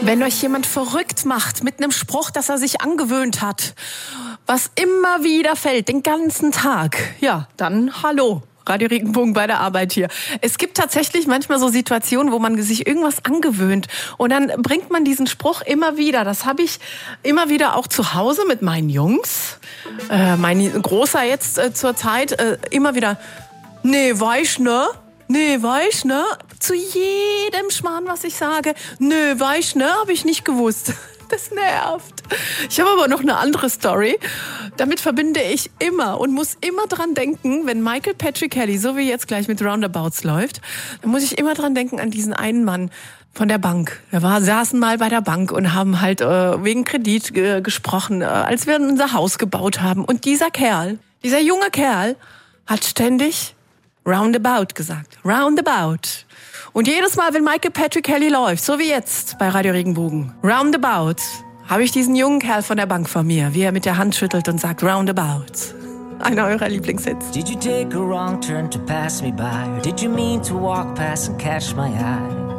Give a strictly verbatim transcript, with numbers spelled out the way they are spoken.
Wenn euch jemand verrückt macht mit einem Spruch, das er sich angewöhnt hat, was immer wieder fällt, den ganzen Tag, ja, dann hallo. Radio Regenbogen bei der Arbeit hier. Es gibt tatsächlich manchmal so Situationen, wo man sich irgendwas angewöhnt und dann bringt man diesen Spruch immer wieder. Das habe ich immer wieder auch zu Hause mit meinen Jungs. Äh, mein Großer jetzt äh, zur Zeit äh, immer wieder, nee, weich, ne? Nee, weich, ne? Zu jedem Schmarrn, was ich sage, nö, weich, ne? Habe ich nicht gewusst. Das nervt. Ich habe aber noch eine andere Story. Damit verbinde ich immer und muss immer dran denken, wenn Michael Patrick Kelly, so wie jetzt gleich mit Roundabouts läuft, dann muss ich immer dran denken an diesen einen Mann von der Bank. Wir war, saßen mal bei der Bank und haben halt äh, wegen Kredit äh, gesprochen, äh, als wir unser Haus gebaut haben. Und dieser Kerl, dieser junge Kerl, hat ständig Roundabout gesagt. Roundabout. Und jedes Mal, wenn Michael Patrick Kelly läuft, so wie jetzt bei Radio Regenbogen, Roundabout, habe ich diesen jungen Kerl von der Bank vor mir, wie er mit der Hand schüttelt und sagt Roundabout. Einer eurer Lieblingshits. Did you take a wrong turn to pass me by? Or did you mean to walk past and catch my eye?